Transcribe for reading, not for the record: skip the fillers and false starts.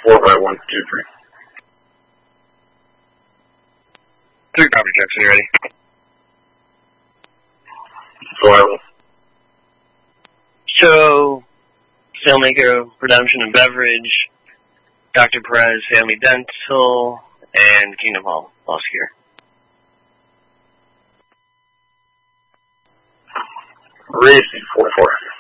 4 by 1, 2, 3. 3 copy, Jackson, you ready? Reliable. So, Sailmaker, Redemption and Beverage, Dr. Perez, Family Dental, and Kingdom Hall, Lost Gear. Racing 4-4.